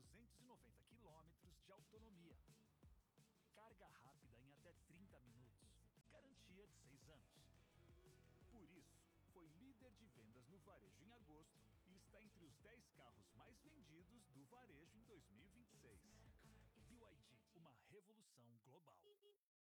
290 quilômetros de autonomia. Carga rápida em até 30 minutos. Garantia de 6 anos. Por isso, foi líder de vendas no varejo em agosto e está entre os 10 carros mais vendidos do varejo em 2026. BYD, uma revolução global.